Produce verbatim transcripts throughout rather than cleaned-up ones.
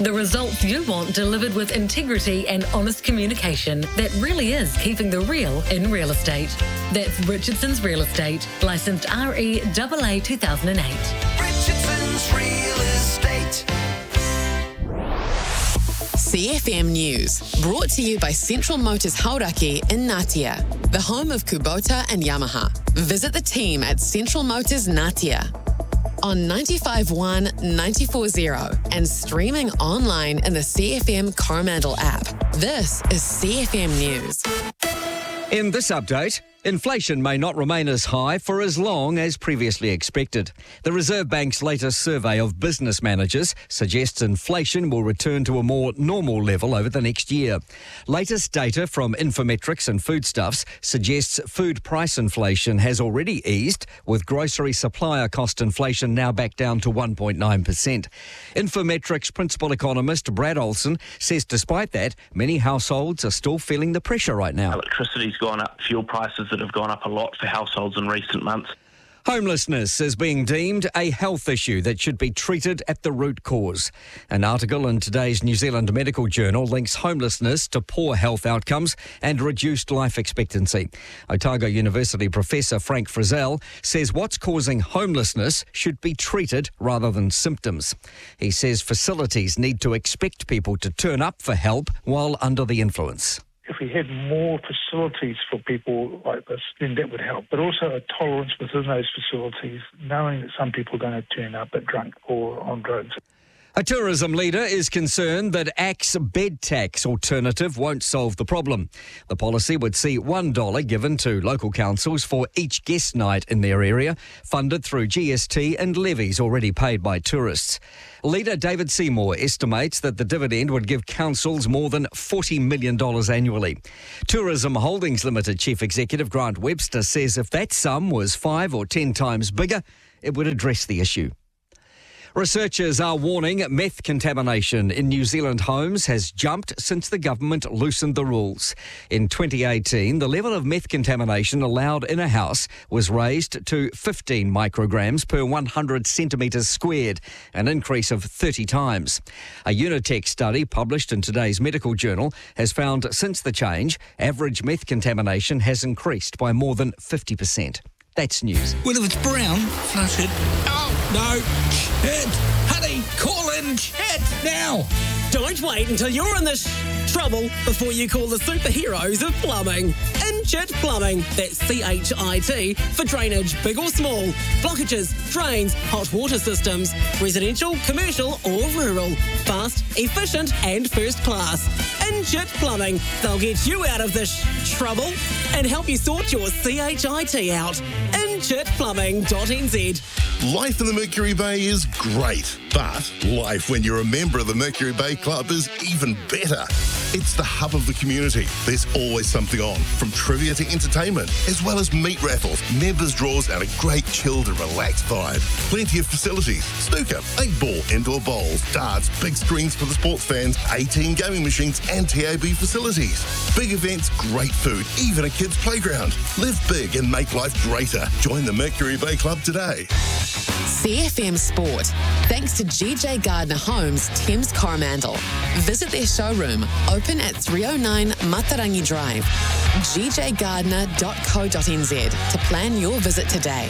The results you want delivered with integrity and honest communication that really is keeping the real in real estate. That's Richardson's Real Estate, licensed R E A A two thousand eight. Richardson's Real Estate. C F M News, brought to you by Central Motors Hauraki in Ngatea, the home of Kubota and Yamaha. Visit the team at Central Motors Ngatea on ninety-five point one, ninety-four point zero and streaming online in the C F M Coromandel app. This is C F M News. In this update, inflation may not remain as high for as long as previously expected. The Reserve Bank's latest survey of business managers suggests inflation will return to a more normal level over the next year. Latest data from Infometrics and Foodstuffs suggests food price inflation has already eased, with grocery supplier cost inflation now back down to one point nine percent. Infometrics principal economist Brad Olsen says despite that, many households are still feeling the pressure right now. Electricity's gone up, fuel prices that have gone up a lot for households in recent months. Homelessness is being deemed a health issue that should be treated at the root cause. An article in today's New Zealand Medical Journal links homelessness to poor health outcomes and reduced life expectancy. Otago University professor Frank Frizzell says what's causing homelessness should be treated rather than symptoms. He says facilities need to expect people to turn up for help while under the influence. If we had more facilities for people like this, then that would help. But also a tolerance within those facilities, knowing that some people are going to turn up at drunk or on drugs. A tourism leader is concerned that A C T's bed tax alternative won't solve the problem. The policy would see one dollar given to local councils for each guest night in their area, funded through G S T and levies already paid by tourists. Leader David Seymour estimates that the dividend would give councils more than forty million dollars annually. Tourism Holdings Limited Chief Executive Grant Webster says if that sum was five or ten times bigger, it would address the issue. Researchers are warning meth contamination in New Zealand homes has jumped since the government loosened the rules. In twenty eighteen, the level of meth contamination allowed in a house was raised to fifteen micrograms per one hundred centimetres squared, an increase of thirty times. A Unitech study published in today's Medical Journal has found since the change, average meth contamination has increased by more than fifty percent. That's news. Well, if it's brown, flush it. Oh, no. Shit. Honey, call in Chat now. Don't wait until you're in this trouble before you call the superheroes of plumbing. Inchit Plumbing, that's C H I T, for drainage, big or small, blockages, drains, hot water systems, residential, commercial or rural. Fast, efficient and first class. Inchit Plumbing, they'll get you out of this trouble and help you sort your C H I T out. inchit plumbing dot n z. Life in the Mercury Bay is great, but life when you're a member of the Mercury Bay Club is even better. It's the hub of the community. There's always something on, from trivia to entertainment, as well as meat raffles, members draws, and a great chilled and relaxed vibe. Plenty of facilities: snooker, eight ball, indoor bowls, darts, big screens for the sports fans, eighteen gaming machines, and T A B facilities. Big events, great food, even a kids' playground. Live big and make life greater. Join the Mercury Bay Club today. C F M Sport, thanks to G J Gardner Homes, Thames Coromandel. Visit their showroom, open at three oh nine Matarangi Drive, g j gardner dot co dot n z to plan your visit today.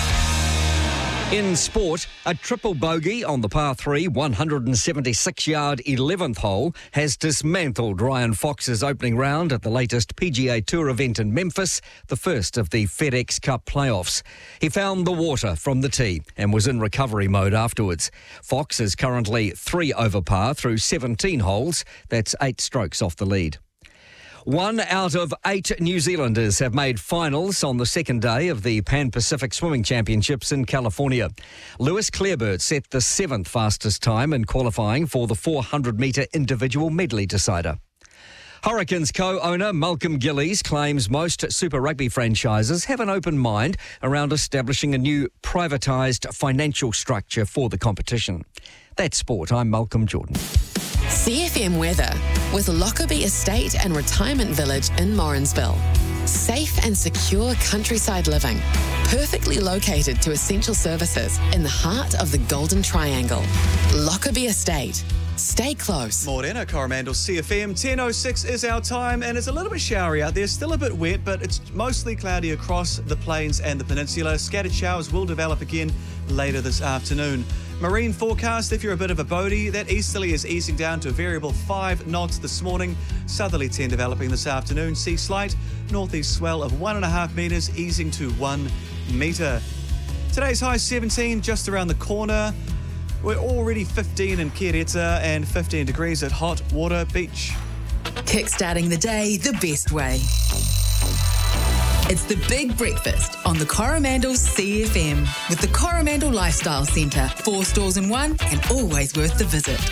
In sport, a triple bogey on the par three, one hundred seventy-six yard eleventh hole has dismantled Ryan Fox's opening round at the latest P G A Tour event in Memphis, the first of the FedEx Cup playoffs. He found the water from the tee and was in recovery mode afterwards. Fox is currently three over par through seventeen holes. That's eight strokes off the lead. One out of eight New Zealanders have made finals on the second day of the Pan-Pacific Swimming Championships in California. Lewis Clareburt set the seventh fastest time in qualifying for the four hundred metre individual medley decider. Hurricanes co-owner Malcolm Gillies claims most Super Rugby franchises have an open mind around establishing a new privatised financial structure for the competition. That's sport. I'm Malcolm Jordan. C F M weather with Lockerbie Estate and Retirement Village in Morrinsville. Safe and secure countryside living, perfectly located to essential services in the heart of the Golden Triangle. Lockerbie Estate. Stay close. Morena, Coromandel C F M. ten oh six is our time, and it's a little bit showery out there. Still a bit wet, but it's mostly cloudy across the plains and the peninsula. Scattered showers will develop again later this afternoon. Marine forecast, if you're a bit of a boatie, that easterly is easing down to a variable five knots this morning. Southerly ten developing this afternoon. Sea slight, northeast swell of one and a half metres, easing to one metre. Today's high seventeen, just around the corner. We're already fifteen in Kereta and fifteen degrees at Hot Water Beach. Kickstarting the day the best way. It's the Big Breakfast on the Coromandel C F M with the Coromandel Lifestyle Centre. Four stores in one and always worth the visit.